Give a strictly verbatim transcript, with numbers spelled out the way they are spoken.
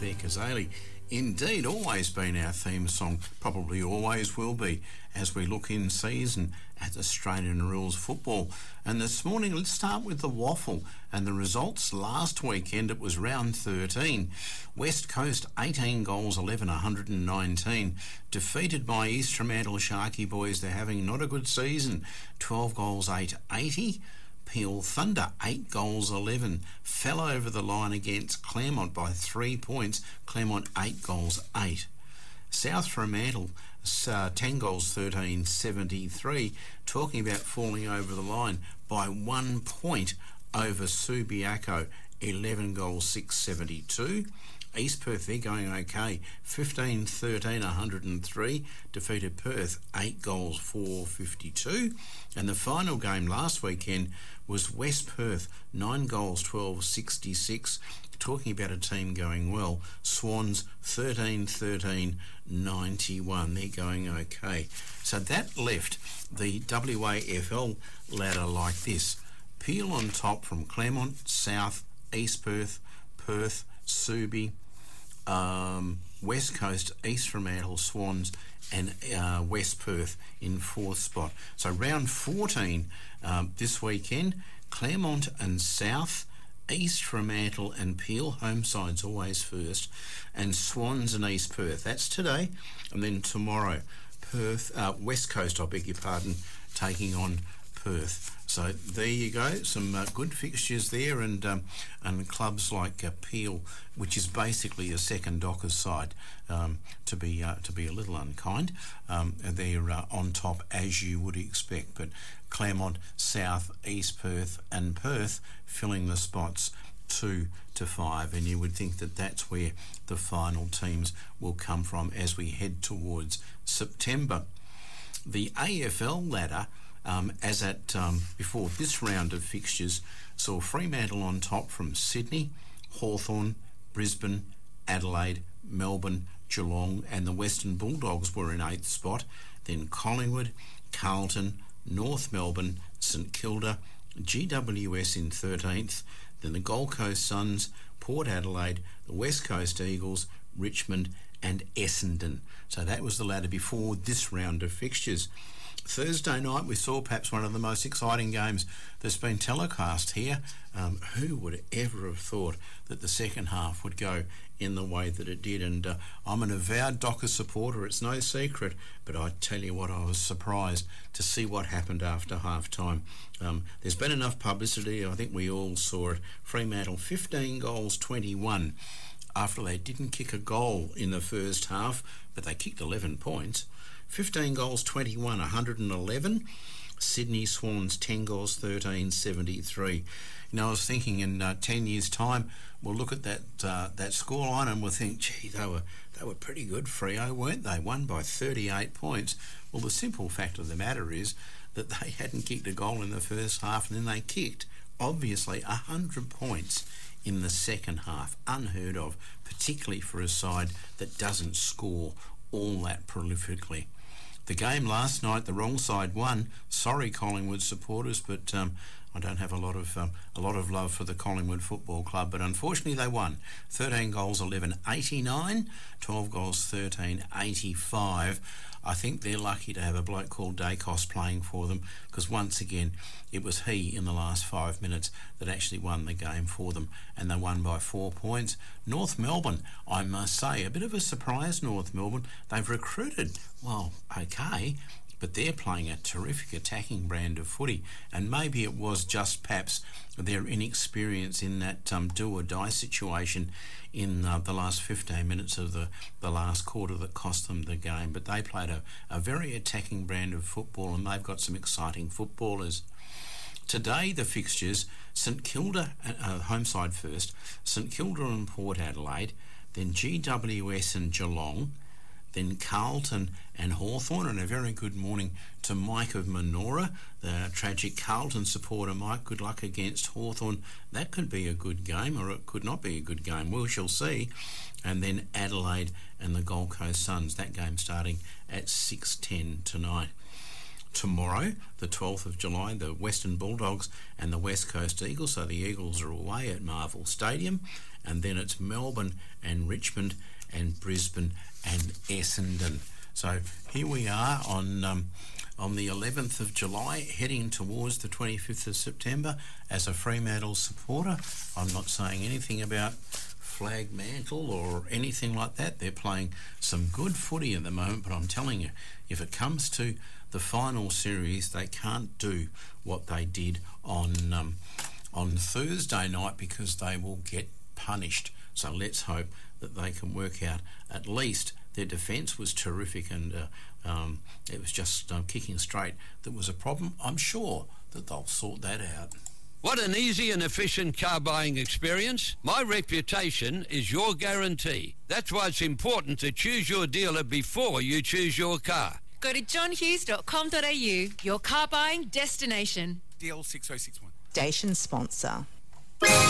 Fair Kazali. Indeed, always been our theme song, probably always will be, as we look in season at Australian rules football. And this morning, let's start with the waffle and the results. Last weekend, it was round thirteen. West Coast, eighteen goals, eleven, one hundred nineteen. Defeated by East Fremantle Sharky boys. They're having not a good season. twelve goals, eight, eighty. Peel Thunder, eight goals, eleven, fell over the line against Claremont by three points. Claremont, eight goals, eight. South Fremantle, uh, ten goals, thirteen, seventy-three. Talking about falling over the line by one point over Subiaco, eleven goals, six, seventy-two. East Perth, they're going okay, fifteen, thirteen, one hundred three, defeated Perth, eight goals, four, fifty-two. And the final game last weekend was West Perth, nine goals, twelve, sixty-six. Talking about a team going well, Swans, thirteen, thirteen, ninety-one. They're going okay. So that left the W A F L ladder like this. Peel on top from Claremont, South, East Perth, Perth, Subi, um, West Coast, East Fremantle, Swans, and uh, West Perth in fourth spot. So round fourteen um, this weekend, Claremont and South, East Fremantle and Peel, home sides always first, and Swans and East Perth. That's today, and then tomorrow, Perth, uh, West Coast, I beg your pardon, taking on Perth. So there you go, some uh, good fixtures there, and um, and clubs like uh, Peel, which is basically a second Dockers side, um, to be uh, to be a little unkind. Um, they're uh, on top as you would expect, but Claremont, South, East Perth, and Perth filling the spots two to five, and you would think that that's where the final teams will come from as we head towards September. The A F L ladder. Um, as at um, before this round of fixtures, saw Fremantle on top from Sydney, Hawthorn, Brisbane, Adelaide, Melbourne, Geelong, and the Western Bulldogs were in eighth spot. Then Collingwood, Carlton, North Melbourne, St Kilda, G W S in thirteenth. Then the Gold Coast Suns, Port Adelaide, the West Coast Eagles, Richmond, and Essendon. So that was the ladder before this round of fixtures. Thursday night we saw perhaps one of the most exciting games that's been telecast here. Um, who would ever have thought that the second half would go in the way that it did? And uh, I'm an avowed Dockers supporter, it's no secret, but I tell you what, I was surprised to see what happened after half time. Um, there's been enough publicity, I think we all saw it. Fremantle fifteen goals, twenty-one. After they didn't kick a goal in the first half, but they kicked eleven points. fifteen goals, twenty-one, one hundred eleven. Sydney Swans, ten goals, thirteen, seventy-three. You know, I was thinking in uh, ten years' time, we'll look at that uh, that scoreline and we'll think, gee, they were they were pretty good, Freo, weren't they? Won by thirty-eight points. Well, the simple fact of the matter is that they hadn't kicked a goal in the first half, and then they kicked, obviously, one hundred points in the second half. Unheard of, particularly for a side that doesn't score all that prolifically. The game last night, the wrong side won. Sorry, Collingwood supporters, but um, I don't have a lot of um, a lot of love for the Collingwood Football Club. But unfortunately, they won. thirteen goals, eleven, eighty-nine. twelve goals, thirteen, eighty-five. I think they're lucky to have a bloke called Dacos playing for them, because once again, it was he in the last five minutes that actually won the game for them, and they won by four points. North Melbourne, I must say, a bit of a surprise, North Melbourne. They've recruited, well, okay, but they're playing a terrific attacking brand of footy, and maybe it was just perhaps their inexperience in that um, do-or-die situation in uh, the last fifteen minutes of the, the last quarter that cost them the game. But they played a, a very attacking brand of football, and they've got some exciting footballers. Today, the fixtures, St Kilda, uh, home side first, St Kilda and Port Adelaide, then G W S and Geelong, then Carlton and Hawthorn, and a very good morning to Mike of Menora, the tragic Carlton supporter. Mike, good luck against Hawthorn. That could be a good game, or it could not be a good game. We shall see. And then Adelaide and the Gold Coast Suns, that game starting at six ten tonight. Tomorrow, the twelfth of July, the Western Bulldogs and the West Coast Eagles. So the Eagles are away at Marvel Stadium, and then it's Melbourne and Richmond and Brisbane and Essendon. So here we are on um, on the eleventh of July, heading towards the twenty-fifth of September. As a Fremantle supporter, I'm not saying anything about flag mantle or anything like that. They're playing some good footy at the moment, but I'm telling you, if it comes to the final series, they can't do what they did on um, on Thursday night, because they will get punished. So let's hope that they can work out at least. Their defence was terrific, and uh, um, it was just uh, kicking straight that was a problem. I'm sure that they'll sort that out. What an easy and efficient car buying experience. My reputation is your guarantee. That's why it's important to choose your dealer before you choose your car. Go to john hughes dot com dot a u, your car buying destination. D L six oh six one. Station sponsor.